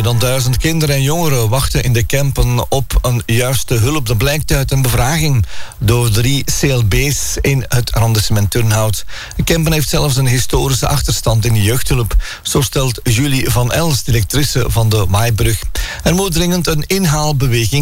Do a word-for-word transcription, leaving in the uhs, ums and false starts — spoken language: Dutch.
dan duizend kinderen en jongeren wachten in de campen op een juiste hulp. Dat blijkt uit een bevraging door drie C L B's in het arrondissement Turnhout. De campen heeft zelfs een historische achterstand in de jeugdhulp. Zo stelt Julie van Els, directrice van de Maaibrug. Er moet dringend een inhaalbeweging